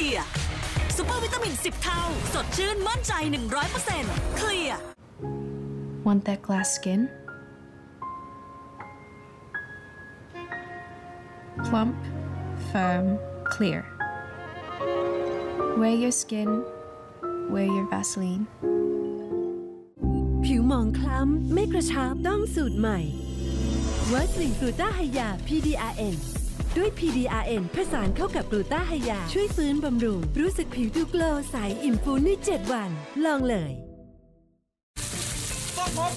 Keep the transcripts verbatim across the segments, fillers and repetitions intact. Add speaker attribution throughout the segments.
Speaker 1: ลียร์ซุปเปอร์วิตามินสิบเท่าสดชื่นมั่นใจ หนึ่งร้อยเปอร์เซ็นต์ เคลียร์
Speaker 2: Want that glass skin? Plump, firm, clear. Wear your skin, wear your Vaseline.
Speaker 3: ผิวหมองคล้ำไม่กระชับต้องสูตรใหม่วัสลินกลูต้าไฮยา พี ดี อาร์ เอ็น ด้วย พี ดี อาร์ เอ็น ผสานเข้ากับกลูต้าไฮยาช่วยฟื้นบำรุงรู้สึกผิวดูโกลว์ใสอิ่มฟูในเจ็ดวันลองเลย
Speaker 4: ต้องพบ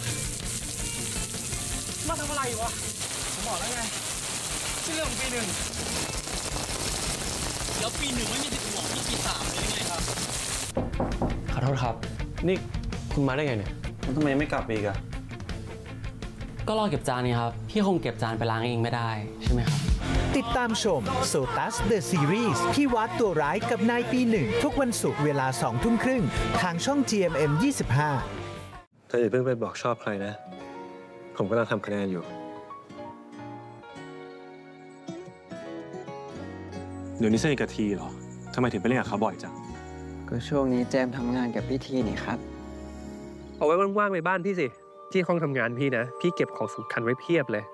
Speaker 4: มาทำอะไรวะผมบอกแล้วไงชื่อเรื่องของปีหนึ่งแล้วปีหนึ่งไม่มีสิทธิ์บอกที่ปีสามเลยยังไงครับ
Speaker 5: ขอโทษครับนี่คุณมาได้ไงเนี่ย
Speaker 6: ทำไมไม่กลับอีกอะ
Speaker 5: ก็รอเก็บจานนี่ครับพี่คงเก็บจานไปล้างเองไม่ได้ใช่ไหมครับ
Speaker 7: ติดตามชม Sotus The Series พี่วัดตัวร้ายกับนายปีหนึ่งทุกวันศุกร์เวลาสองทุ่มครึ่งทางช่อง จี เอ็ม เอ็ม ยี่สิบห้า
Speaker 6: เธออย่าเพิ่งไปบอกชอบใครนะผมกำลังทำคะแนนอยู่เดี๋ยวนี้สนิทกับทีเหรอทำไมถึงไปเล่นกับเขาบ่อยจัง
Speaker 8: ก็ช่วงนี้แจมทำงานกับพี่ทีนี่ครับ
Speaker 9: เอาไว้ว่างๆในบ้านพี่สิที่ห้องทำงานพี่นะพี่เก็บของสำคัญไว้เพียบเลย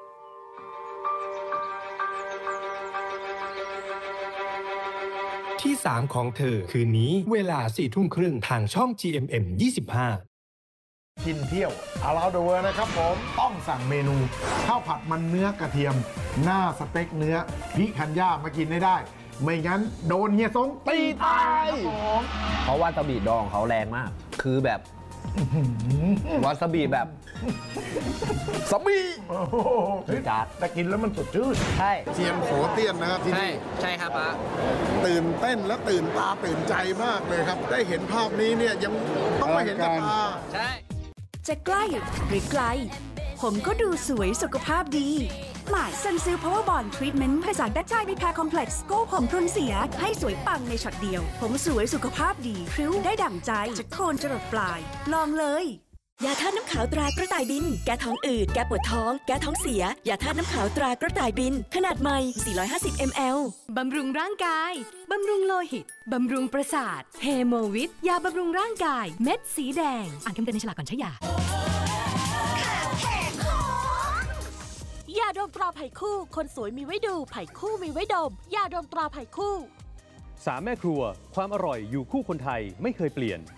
Speaker 10: ที่สามของเธอคืนนี้เวลาสี่ทุ่มครึ่งทางช่อง จี เอ็ม เอ็ม ยี่สิบห้า
Speaker 11: กินเที่ยวอาราเดอร์นะครับผมต้องสั่งเมนูข้าวผัดมันเนื้อกระเทียมหน้าสเต็กเนื้อพิคันย่ามากินได้ได้ไม่งั้นโดนเฮียซงตีตายครับผม
Speaker 12: เพราะว่าซาบิดองเขาแรงมากคือแบบวาซาบิแบบ
Speaker 11: ซาบิ
Speaker 12: จัด
Speaker 11: แต่กินแล้วมันสดชื่น
Speaker 12: ใช่
Speaker 11: เซียนโขเตี้ยนนะครับที่นี่
Speaker 12: ใช่ครับป้า
Speaker 11: ตื่นเต้นและตื่นตาตื่นใจมากเลยครับได้เห็นภาพนี้เนี่ยยังต้องมาเห็นกับตา
Speaker 12: ใช่
Speaker 3: จะใกล้หรือไกลผมก็ดูสวยสุขภาพดีหมายซันซิลพาวเวอร์บอนด์ทรีทเมนต์ผสานแบคไทมีแพร์คอมเพล็กซ์โก้ผมพรุนเสียให้สวยปังในช็อตเดียวผมสวยสุขภาพดีพริ้วได้ดั่งใจจากโคนจรดปลายลองเลย
Speaker 1: ยาธาตุน้ำขาวตรากระต่ายบินแก้ท้องอืดแก้ปวดท้องแก้ท้องเสียยาธาตุน้ำขาวตรากระต่ายบินขนาดใหม่สี่ร้อยห้าสิบมิลลิลิตร
Speaker 3: บำรุงร่างกายบำรุงโลหิตบำรุงประสาทเฮโมวิทยาบำรุงร่างกายเม็ดสีแดงอ่านคำเตือนในฉลากก่อนใช้ยาย
Speaker 1: าดมตราไผ่คู่คนสวยมีไว้ดูไผ่คู่มีไว้ดมยาดมตราไผ่คู่
Speaker 13: สามแม่ครัวความอร่อยอยู่คู่คนไทยไม่เคยเปลี่ยน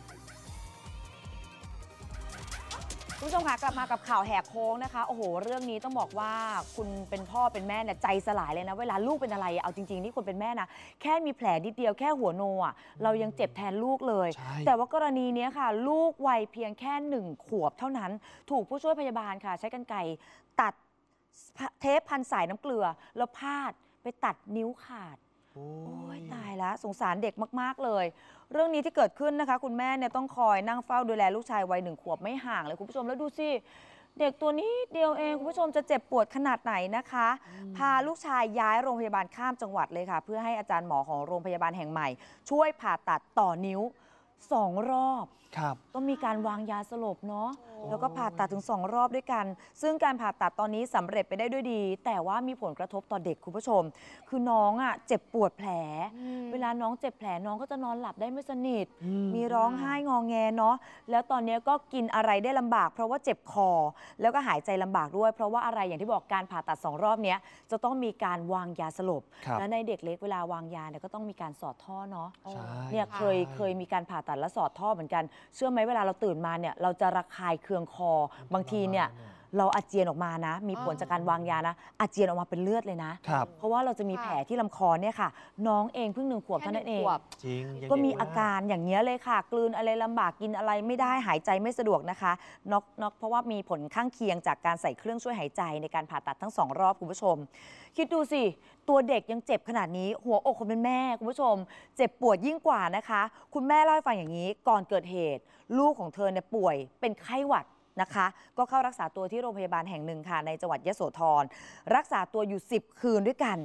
Speaker 14: คุณผู้ชมคะกลับมากับข่าวแหกโค้งนะคะโอ้โหเรื่องนี้ต้องบอกว่าคุณเป็นพ่อเป็นแม่เนี่ยใจสลายเลยนะเวลาลูกเป็นอะไรเอาจริงๆนี่คนเป็นแม่นะแค่มีแผลนิดเดียวแค่หัวโนอ่ะเรายังเจ็บแทนลูกเลยแต่ว่ากรณีนี้ค่ะลูกวัยเพียงแค่หนึ่งขวบเท่านั้นถูกผู้ช่วยพยาบาลค่ะใช้กรรไกรตัดเทปพันสายน้ำเกลือแล้วพาดไปตัดนิ้วขาดโอ้ยตายแล้วสงสารเด็กมากๆเลยเรื่องนี้ที่เกิดขึ้นนะคะคุณแม่เนี่ยต้องคอยนั่งเฝ้าดูแลลูกชายวัยหนึ่งขวบไม่ห่างเลยคุณผู้ชมแล้วดูสิเด็กตัวนี้เดียวเองคุณผู้ชมจะเจ็บปวดขนาดไหนนะคะพาลูกชายย้ายโรงพยาบาลข้ามจังหวัดเลยค่ะเพื่อให้อาจารย์หมอของโรงพยาบาลแห่งใหม่ช่วยผ่าตัดต่อนิ้วสองรอบต้องมีการวางยาสลบเนาะแล้วก็ผ่าตัดถึงสองรอบด้วยกันซึ่งการผ่าตัดตอนนี้สำเร็จไปได้ด้วยดีแต่ว่ามีผลกระทบต่อเด็กคุณผู้ชมคือน้องอ่ะเจ็บปวดแผลเวลาน้องเจ็บแผลน้องก็จะนอนหลับได้ไม่สนิทมีร้องไห้งอแงเนาะแล้วตอนนี้ก็กินอะไรได้ลำบากเพราะว่าเจ็บคอแล้วก็หายใจลำบากด้วยเพราะว่าอะไรอย่างที่บอกการผ่าตัดสองรอบนี้จะต้องมีการวางยาสลบและในเด็กเล็กเวลาวางยาเนี่ยก็ต้องมีการสอดท่อเนาะเนี่ยเคยเคยมีการผ่าตัดและสอดท่อเหมือนกันเชื่อไหมเวลาเราตื่นมาเนี่ยเราจะระคายเคืองคอบางทีเนี่ยเราอาเจียนออกมานะมีผลจากการวางยานะอาเจียนออกมาเป็นเลือดเลยนะเพราะว่าเราจะมีแผลที่ลำคอเนี่ยค่ะน้องเองเพิ่งหนึ่งขวบเท่านั้นเองก็มีอาการอย่างเงี้ยเลยค่ะกลืนอะไรลำบากกินอะไรไม่ได้หายใจไม่สะดวกนะคะน็อกน็อกเพราะว่ามีผลข้างเคียงจากการใส่เครื่องช่วยหายใจในการผ่าตัดทั้งสองรอบคุณผู้ชมคิดดูสิตัวเด็กยังเจ็บขนาดนี้หัวอกคนเป็นแม่คุณผู้ชมเจ็บปวดยิ่งกว่านะคะคุณแม่เล่าให้ฟังอย่างนี้ก่อนเกิดเหตุลูกของเธอเนี่ยป่วยเป็นไข้หวัดนะคะก็เข้ารักษาตัวที่โรงพยาบาลแห่งหนึ่งค่ะในจังหวัดยโสธรรักษาตัวอยู่สิบคืนด้วยกัน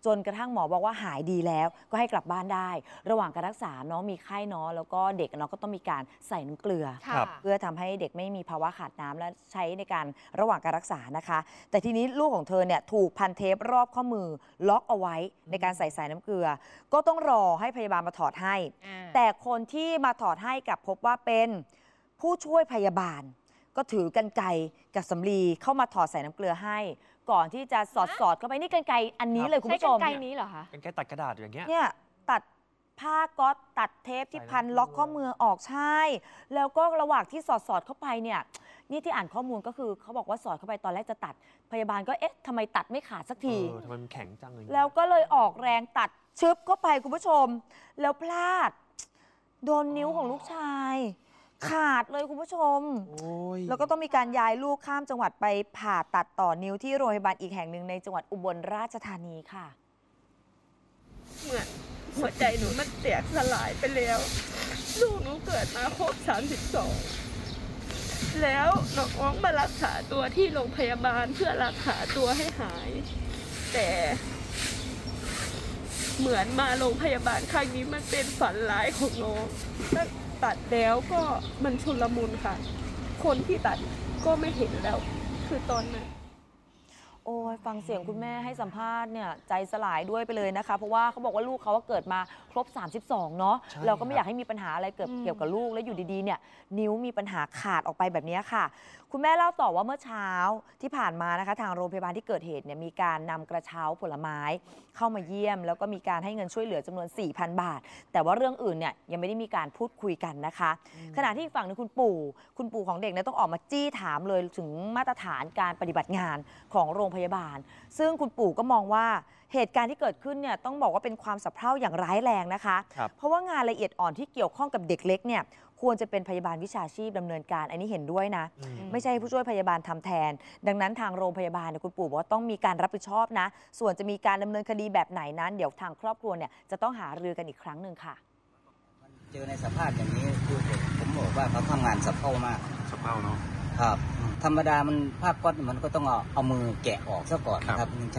Speaker 14: จนกระทั่งหมอบอกว่าหายดีแล้วก็ให้กลับบ้านได้ ระหว่างการรักษาน้องมีไข้เนาะแล้วก็เด็กน้องก็ต้องมีการใส่น้ำเกลือ เพื่อทำให้เด็กไม่มีภาวะขาดน้ำและใช้ในการระหว่างการรักษานะคะ แต่ทีนี้ลูกของเธอเนี่ยถูกพันเทปรอบข้อมือล็อกเอาไว้ในการใส่สายน้ำเกลือ ก็ต้องรอให้พยาบาลมาถอดให้ แต่คนที่มาถอดให้กับพบว่าเป็นผู้ช่วยพยาบาล ก็ถือกรรไกรกับสำลีเข้ามาถอดใส่น้ำเกลือให้ ก่อนที่จะสอดสอดเข้าไปนี่กรรไกรอันนี้เลยคุณผู้ชม
Speaker 15: ใช้กรรไกรนี้เหรอคะ
Speaker 4: เป็นแค่ตัดกระดาษอย่างเงี้ย
Speaker 14: เนี่ยตัดผ้าก๊อซตัดเทปที่พันล็อกข้อมือออกใช่ แล้วก็ระหว่างที่สอดสอดเข้าไปเนี่ยนี่ที่อ่านข้อมูลก็คือเขาบอกว่าสอดเข้าไปตอนแรกจะตัดพยาบาลก็เอ๊ะทำไมตัดไม่ขาดสักที
Speaker 4: เออทำไมมันแข็งจังเลย
Speaker 14: แล้วก็เลยออกแรงตัดชึบเข้าไปคุณผู้ชม แล้วพลาด โดนนิ้วของลูกชาย ขาดเลยคุณผู้ชม แล้วก็ต้องมีการย้ายลูกข้ามจังหวัดไปผ่าตัดต่อนิ้วที่โรงพยาบาลอีกแห่งหนึ่งในจังหวัดอุบลราชธานีค่ะ
Speaker 16: เหมือนหัวใจหนูมันแตกสลายไปแล้ว ลูกหนูเกิดมาครบสามสิบสองแล้วน้องมารักษาตัวที่โรงพยาบาลเพื่อรักษาตัวให้หาย แต่เหมือนมาโรงพยาบาลครั้งนี้มันเป็นฝันร้ายของน้องตัดแล้วก็มันชุลมุนค่ะ คนที่ตัดก็ไม่เห็นแล้วคือตอนนั้น
Speaker 14: โอ้ยฟังเสียงคุณแม่ให้สัมภาษณ์เนี่ยใจสลายด้วยไปเลยนะคะ เพราะว่าเขาบอกว่าลูกเขาเกิดมาครบสามสิบสองเนาะเราก็ไม่อยากให้มีปัญหาอะไรเกิดเกี่ยวกับลูกแล้วอยู่ดีๆเนี่ยนิ้วมีปัญหาขาดออกไปแบบนี้ค่ะ คุณแม่เล่าต่อว่าเมื่อเช้าที่ผ่านมานะคะทางโรงพยาบาลที่เกิดเหตุเนี่ยมีการนำกระเช้าผลไม้เข้ามาเยี่ยมแล้วก็มีการให้เงินช่วยเหลือจำนวน สี่พัน บาท แต่ว่าเรื่องอื่นเนี่ยยังไม่ได้มีการพูดคุยกันนะคะ ขณะที่อีกฝั่งนึงคุณปู่คุณปู่ของเด็กเนี่ยต้องออกมาจี้ถามเลยถึงมาตรฐานการปฏิบัติงานของโรงพยาบาล ซึ่งคุณปู่ก็มองว่าเหตุการณ์ที่เกิดขึ้นเนี่ยต้องบอกว่าเป็นความสะเพร่าอย่างร้ายแรงนะคะ เพราะว่างานละเอียดอ่อนที่เกี่ยวข้องกับเด็กเล็กเนี่ยควรจะเป็นพยาบาลวิชาชีพดำเนินการอันนี้เห็นด้วยนะไม่ใช่ผู้ช่วยพยาบาลทำแทนดังนั้นทางโรงพยาบาลเนี่ยคุณปู่บอกว่าต้องมีการรับผิดชอบนะส่วนจะมีการดำเนินคดีแบบไหนนั้นเดี๋ยวทางครอบครัวเนี่ยจะต้องหารือกันอีกครั้งหนึ่งค่ะ
Speaker 17: เจอในสภาพอย่างนี้คือผมบอกว่าเขาทำงานสะเพร่ามากสะเพร่าเนาะครับธรรมดามันภาพก๊อซมันก็ต้องเอาเอามือแกะออกซะก่อนครับ